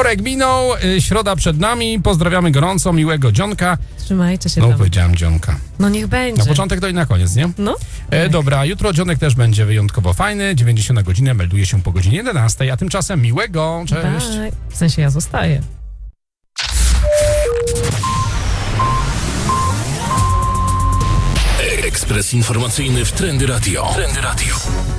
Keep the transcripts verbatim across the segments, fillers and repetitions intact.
Wtorek minął, y, środa przed nami. Pozdrawiamy gorąco, miłego dzionka. Trzymajcie się No, tam. powiedziałem dzionka. No niech będzie. Na początek to i na koniec, nie? No. E, dobra, jutro dzionek też będzie wyjątkowo fajny. dziewięćdziesiąt na godzinę melduje się po godzinie jedenastej, a tymczasem miłego. Cześć. Bye. W sensie ja zostaję. Ekspres informacyjny w Trendy Radio. Trendy Radio.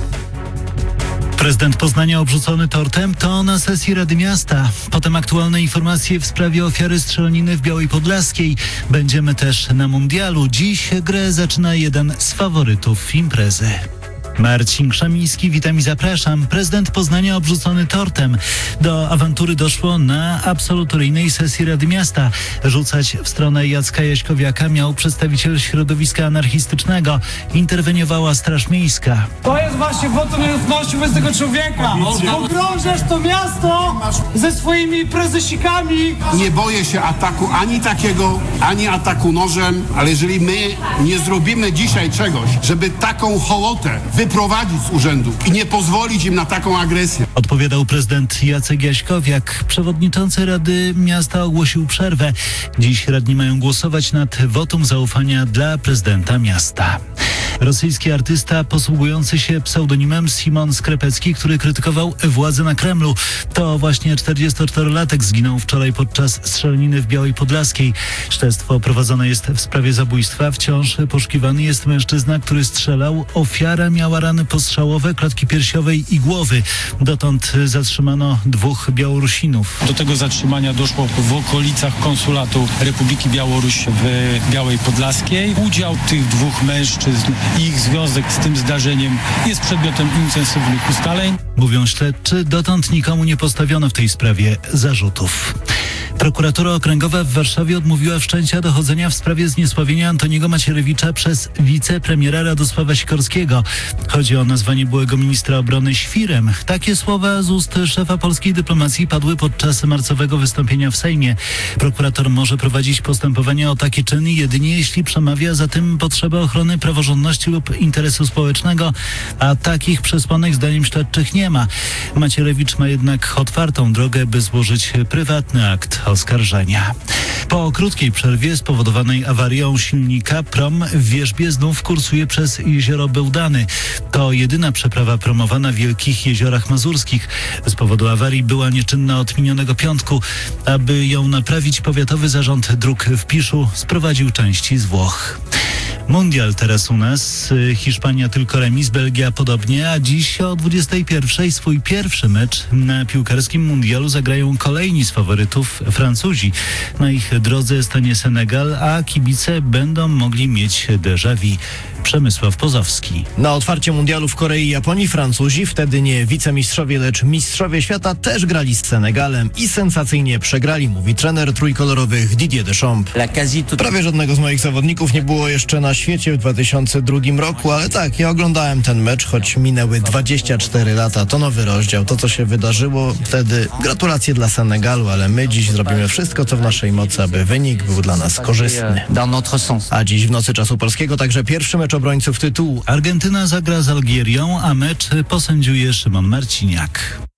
Prezydent Poznania obrzucony tortem to na sesji Rady Miasta. Potem aktualne informacje w sprawie ofiary strzelaniny w Białej Podlaskiej. Będziemy też na mundialu. Dziś grę zaczyna jeden z faworytów imprezy. Marcin Krzemiński, witam i zapraszam. Prezydent Poznania obrzucony tortem. Do awantury doszło na absolutoryjnej sesji Rady Miasta. Rzucać w stronę Jacka Jaśkowiaka miał przedstawiciel środowiska anarchistycznego. Interweniowała Straż Miejska. To jest właśnie wotum nieufności wobec tego człowieka. Pogrążasz to miasto ze swoimi prezesikami. Nie boję się ataku ani takiego, ani ataku nożem, ale jeżeli my nie zrobimy dzisiaj czegoś, żeby taką hołotę wyprowadzić z urzędu i nie pozwolić im na taką agresję. Odpowiadał prezydent Jacek Jaśkowiak. Przewodniczący Rady Miasta ogłosił przerwę. Dziś radni mają głosować nad wotum zaufania dla prezydenta miasta. Rosyjski artysta posługujący się pseudonimem Simon Skrepecki, który krytykował władzę na Kremlu. To właśnie czterdziestoczterolatek zginął wczoraj podczas strzelaniny w Białej Podlaskiej. Śledztwo prowadzone jest w sprawie zabójstwa. Wciąż poszukiwany jest mężczyzna, który strzelał. Ofiara miała rany postrzałowe, klatki piersiowej i głowy. Dotąd zatrzymano dwóch Białorusinów. Do tego zatrzymania doszło w okolicach konsulatu Republiki Białoruś w Białej Podlaskiej. Udział tych dwóch mężczyzn i ich związek z tym zdarzeniem jest przedmiotem intensywnych ustaleń. Mówią śledczy, dotąd nikomu nie postawiono w tej sprawie zarzutów. Prokuratura Okręgowa w Warszawie odmówiła wszczęcia dochodzenia w sprawie zniesławienia Antoniego Macierewicza przez wicepremiera Radosława Sikorskiego. Chodzi o nazwanie byłego ministra obrony świrem. Takie słowa z ust szefa polskiej dyplomacji padły podczas marcowego wystąpienia w Sejmie. Prokurator może prowadzić postępowanie o takie czyny jedynie jeśli przemawia za tym potrzeba ochrony praworządności lub interesu społecznego, a takich przesłanek zdaniem śledczych nie ma. Macierewicz ma jednak otwartą drogę, by złożyć prywatny akt oskarżenia. Po krótkiej przerwie spowodowanej awarią silnika prom w Wierzbie znów kursuje przez jezioro Bełdany. To jedyna przeprawa promowana w Wielkich Jeziorach Mazurskich. Z powodu awarii była nieczynna od minionego piątku. Aby ją naprawić, powiatowy zarząd dróg w Piszu sprowadził części z Włoch. Mundial teraz u nas. Hiszpania tylko remis, Belgia podobnie, a dziś o dwudziestej pierwszej swój pierwszy mecz na piłkarskim mundialu zagrają kolejni z faworytów Francuzi. Na ich drodze stanie Senegal, a kibice będą mogli mieć déjà vu. Przemysław Pozowski. Na otwarcie mundialu w Korei i Japonii Francuzi, wtedy nie wicemistrzowie, lecz mistrzowie świata, też grali z Senegalem i sensacyjnie przegrali, mówi trener trójkolorowych Didier Deschamps. Prawie żadnego z moich zawodników nie było jeszcze na świecie w dwa tysiące drugim roku, ale tak, ja oglądałem ten mecz, choć minęły dwadzieścia cztery lata, to nowy rozdział, to co się wydarzyło wtedy. Gratulacje dla Senegalu, ale my dziś zrobimy wszystko, co w naszej mocy, aby wynik był dla nas korzystny. A dziś w nocy czasu polskiego także pierwszy mecz obrońców tytułu. Argentyna zagra z Algierią, a mecz posędziuje Szymon Marciniak.